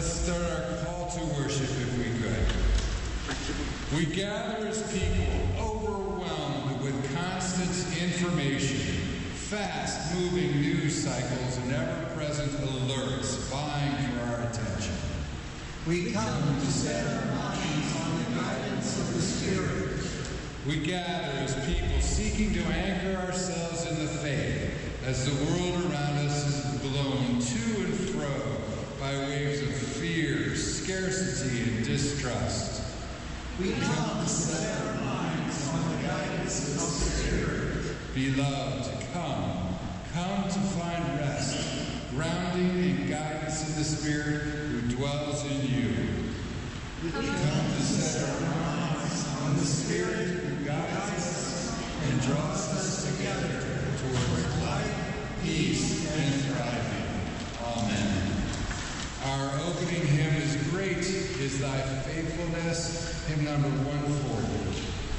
Let's start our call to worship if we could. We gather as people overwhelmed with constant information, fast-moving news cycles, and ever-present alerts vying for our attention. We come to set our minds on the guidance of the Spirit. We gather as people seeking to anchor ourselves in the faith as the world around us is blown to and fro by waves of fear, scarcity, and distrust. We come to set our minds on the guidance of the Spirit. Beloved, come to find rest, grounding and guidance in the Spirit who dwells in you. We come to set our minds on the Spirit who guides us and draws us together toward life, peace, and thriving. Amen. Our opening hymn is Great is Thy Faithfulness, hymn number 140.